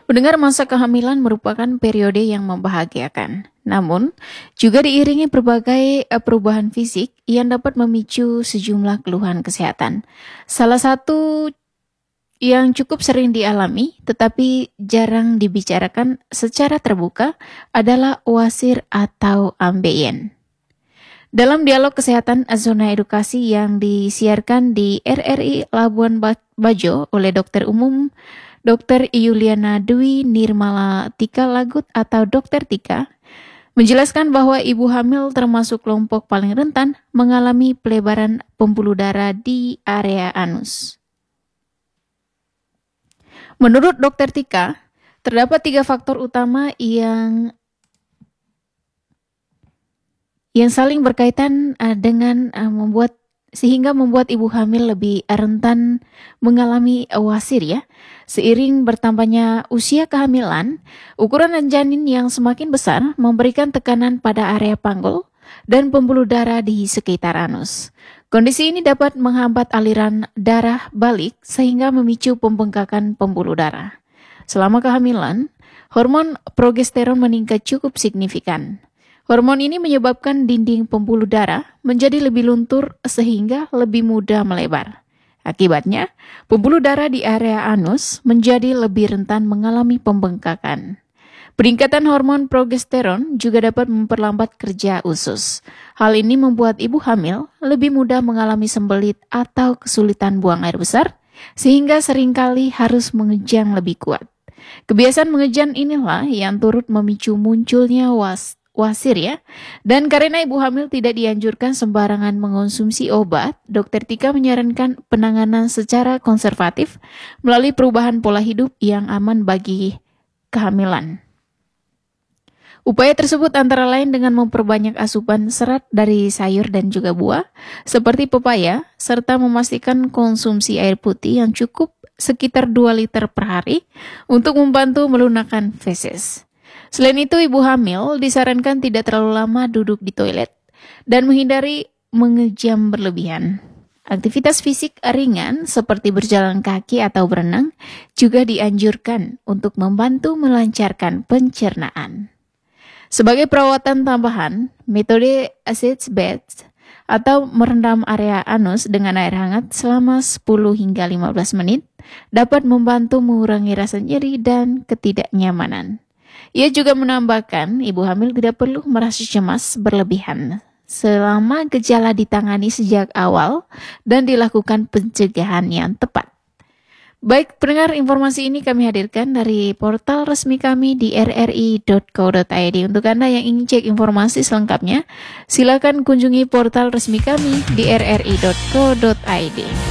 Mendengar masa kehamilan merupakan periode yang membahagiakan. Namun, juga diiringi berbagai perubahan fisik yang dapat memicu sejumlah keluhan kesehatan. Salah satu yang cukup sering dialami tetapi jarang dibicarakan secara terbuka adalah wasir atau ambeien. Dalam dialog kesehatan zona edukasi yang disiarkan di RRI Labuan Bajo oleh dokter umum Dr. Yuliana Dwi Nirmala Tika Lagut atau Dr. Tika, menjelaskan bahwa ibu hamil termasuk kelompok paling rentan mengalami pelebaran pembuluh darah di area anus. Menurut Dr. Tika, terdapat 3 faktor utama yang saling berkaitan dengan membuat ibu hamil lebih rentan mengalami wasir ya. Seiring bertambahnya usia kehamilan, ukuran janin yang semakin besar memberikan tekanan pada area panggul dan pembuluh darah di sekitar anus. Kondisi ini dapat menghambat aliran darah balik sehingga memicu pembengkakan pembuluh darah. Selama kehamilan, hormon progesteron meningkat cukup signifikan. Hormon ini menyebabkan dinding pembuluh darah menjadi lebih luntur sehingga lebih mudah melebar. Akibatnya, pembuluh darah di area anus menjadi lebih rentan mengalami pembengkakan. Peningkatan hormon progesteron juga dapat memperlambat kerja usus. Hal ini membuat ibu hamil lebih mudah mengalami sembelit atau kesulitan buang air besar, sehingga seringkali harus mengejang lebih kuat. Kebiasaan mengejang inilah yang turut memicu munculnya wasir ya. Dan karena ibu hamil tidak dianjurkan sembarangan mengonsumsi obat, Dr. Tika menyarankan penanganan secara konservatif melalui perubahan pola hidup yang aman bagi kehamilan. Upaya tersebut antara lain dengan memperbanyak asupan serat dari sayur dan juga buah, seperti pepaya, serta memastikan konsumsi air putih yang cukup sekitar 2 liter per hari untuk membantu melunakkan feses. Selain itu, ibu hamil disarankan tidak terlalu lama duduk di toilet dan menghindari mengejam berlebihan. Aktivitas fisik ringan seperti berjalan kaki atau berenang juga dianjurkan untuk membantu melancarkan pencernaan. Sebagai perawatan tambahan, metode acid bath atau merendam area anus dengan air hangat selama 10 hingga 15 menit dapat membantu mengurangi rasa nyeri dan ketidaknyamanan. Ia juga menambahkan, ibu hamil tidak perlu merasa cemas berlebihan selama gejala ditangani sejak awal dan dilakukan pencegahan yang tepat. Baik, pendengar, informasi ini kami hadirkan dari portal resmi kami di rri.co.id. Untuk Anda yang ingin cek informasi selengkapnya, silakan kunjungi portal resmi kami di rri.co.id.